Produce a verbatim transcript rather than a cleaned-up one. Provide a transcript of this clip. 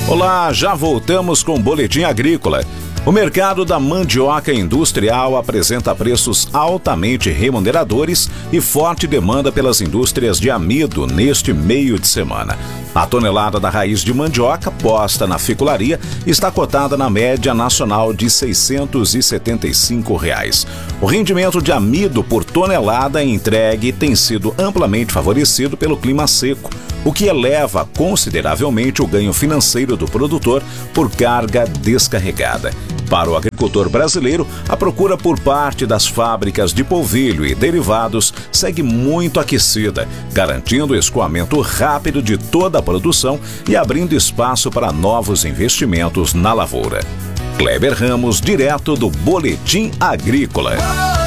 Olá, já voltamos com o Boletim Agrícola. O mercado da mandioca industrial apresenta preços altamente remuneradores e forte demanda pelas indústrias de amido neste meio de semana. A tonelada da raiz de mandioca posta na ficularia está cotada na média nacional de seiscentos e setenta e cinco reais. O rendimento de amido por tonelada entregue tem sido amplamente favorecido pelo clima seco, o que eleva consideravelmente o ganho financeiro do produtor por carga descarregada. Para o agricultor brasileiro, a procura por parte das fábricas de polvilho e derivados segue muito aquecida, garantindo o escoamento rápido de toda a produção e abrindo espaço para novos investimentos na lavoura. Kleber Ramos, direto do Boletim Agrícola.